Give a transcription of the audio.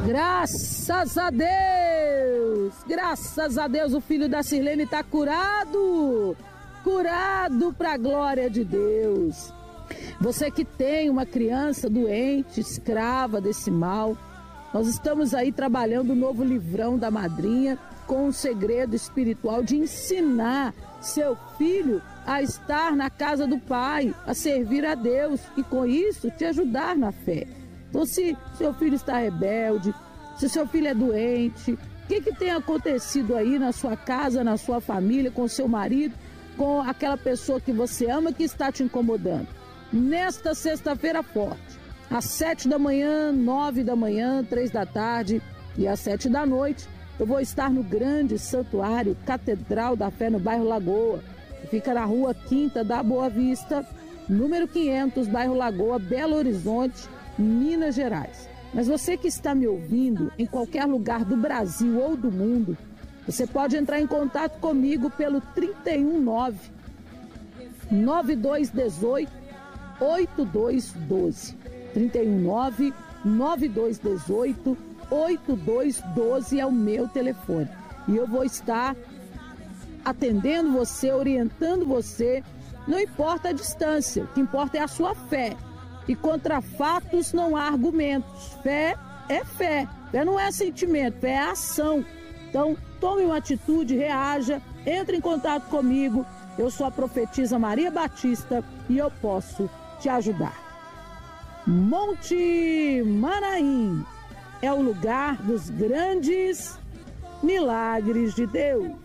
Graças a Deus, o filho da Sirlene está curado para a glória de Deus. Você que tem uma criança doente, escrava desse mal, nós estamos aí trabalhando o novo livrão da madrinha com um segredo espiritual de ensinar seu filho a estar na casa do Pai, a servir a Deus e com isso te ajudar na fé. Então, se seu filho está rebelde, se seu filho é doente, o que tem acontecido aí na sua casa, na sua família, com seu marido, com aquela pessoa que você ama que está te incomodando? Nesta sexta-feira forte, às 7 da manhã, 9 da manhã, 3 da tarde e às 7 da noite, eu vou estar no grande santuário Catedral da Fé no bairro Lagoa, que fica na rua Quinta da Boa Vista, número 500, bairro Lagoa, Belo Horizonte, Minas Gerais. Mas você que está me ouvindo em qualquer lugar do Brasil ou do mundo, você pode entrar em contato comigo pelo 319 9218 8212. 319 9218 8212 é o meu telefone. E eu vou estar atendendo você, orientando você, não importa a distância, o que importa é a sua fé. E contra fatos não há argumentos. Fé é fé. Fé não é sentimento, fé é ação. Então, tome uma atitude, reaja, entre em contato comigo. Eu sou a profetisa Maria Batista e eu posso te ajudar. Monte Manaim é o lugar dos grandes milagres de Deus.